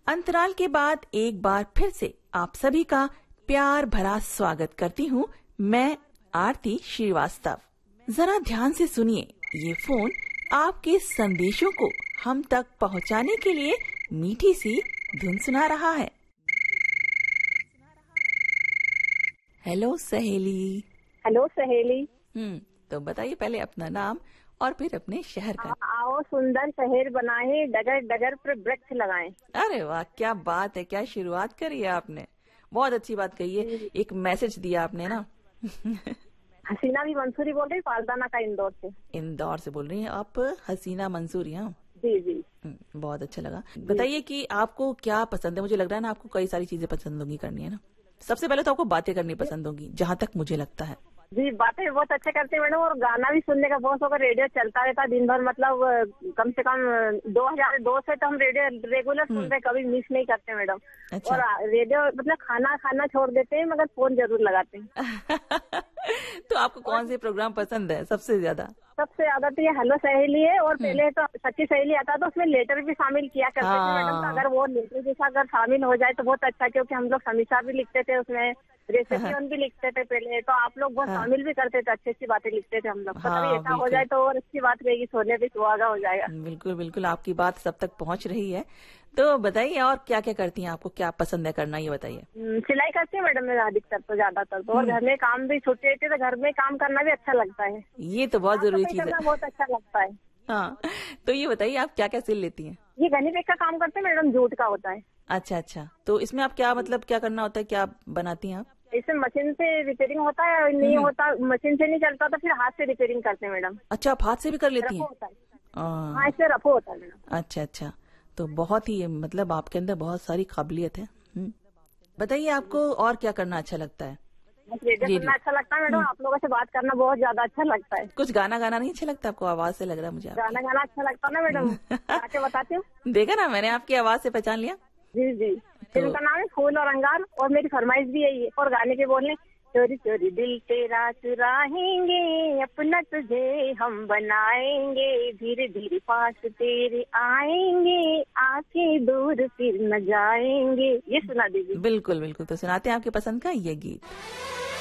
अंतराल के बाद एक बार फिर से आप सभी का प्यार भरा स्वागत करती हूँ मैं आरती श्रीवास्तव। जरा ध्यान से सुनिए, ये फोन आपके संदेशों को हम तक पहुँचाने के लिए मीठी सी धुन सुना रहा है। हेलो सहेली। हेलो सहेली। तो बताइए पहले अपना नाम और फिर अपने शहर का। आओ सुंदर शहर बनाए, डगर डगर पर वृक्ष लगाएं। अरे वाह, क्या बात है, क्या शुरुआत करी है आपने, बहुत अच्छी बात कही है। एक मैसेज दिया आपने ना। हसीना भी मंसूरी बोल रही, पालदाना का इंदौर से। इंदौर से बोल रही हैं आप हसीना मंसूरी? हाँ जी जी। बहुत अच्छा लगा। बताइए कि आपको क्या पसंद है। मुझे लग रहा है ना आपको कई सारी चीजें पसंद होंगी करनी, है ना? सबसे पहले तो आपको बातें करनी पसंद होगी, जहाँ तक मुझे लगता है। जी, बातें बहुत अच्छे करते हैं मैडम, और गाना भी सुनने का बहुत शौक है। रेडियो चलता रहता दिन भर, मतलब कम से कम 2002 से तो हम रेडियो रेगुलर सुन रहे, कभी मिस नहीं करते मैडम। अच्छा। और रेडियो मतलब खाना छोड़ देते हैं, मगर फोन जरूर लगाते हैं। तो आपको कौन से प्रोग्राम पसंद है सबसे ज्यादा? सबसे ज्यादा तो ये हेलो सहेली है, और पहले तो सच्ची सहेली आता था, उसमें लेटर भी शामिल किया करते थे मैडम। तो अगर वो लेटर जैसा अगर शामिल हो जाए तो बहुत अच्छा, क्योंकि हम लोग समीक्षा भी लिखते थे उसमें, रेसिपी भी लिखते थे पहले। तो आप लोग बहुत शामिल भी करते थे, अच्छी अच्छी बातें लिखते थे हम लोग। तो कभी ऐसा हो जाए तो और अच्छी बात रहेगी, सोने पे सुहागा हो जाएगा। बिल्कुल बिल्कुल, आपकी बात सब तक पहुंच रही है। तो बताइए और क्या क्या करती हैं, आपको क्या पसंद है करना, ये बताइए। सिलाई करती है मैडम मैं अधिकतर, तो ज्यादातर तो। और घर में काम भी, छुट्टी रहती है तो घर में काम करना भी अच्छा लगता है। ये तो बहुत जरूरी चीज है, बहुत अच्छा लगता है। हाँ, तो ये बताइए आप क्या क्या सिल लेती हैं? ये गनी बैग का काम करते हैं मैडम, जूट का होता है। अच्छा अच्छा, तो इसमें आप क्या मतलब क्या करना होता है, क्या बनाती हैं आप? इसमें मशीन से रिपेयरिंग होता है, नहीं होता मशीन से नहीं चलता तो फिर हाथ से रिपेयरिंग करते हैं मैडम। अच्छा, आप हाथ से भी कर लेती हैं? हाँ, इससे रफो होता है मैडम। अच्छा अच्छा, तो बहुत ही मतलब आपके अंदर बहुत सारी काबिलियत है। बताइए आपको और क्या करना अच्छा लगता है? रेडियो सुनना अच्छा लगता है मैडम, आप लोगों से बात करना बहुत ज्यादा अच्छा लगता है। कुछ गाना गाना नहीं अच्छा लगता आपको? आवाज से लग रहा है मुझे गाना अच्छा लगता है ना मैडम। आके बताती हूँ। देखा ना, मैंने आपकी आवाज से पहचान लिया। जी जी। फिल्म का नाम है फूल और अंगार, और मेरी फरमाइश भी यही है। और गाने के बोलने, चोरी चोरी दिल तेरा चुराएंगे, अपना तुझे हम बनाएंगे, धीरे धीरे पास तेरे आएंगे, आके दूर फिर न जाएंगे। ये सुना दीजिए। बिल्कुल बिल्कुल, तो सुनाते हैं आपके पसंद का ये गीत।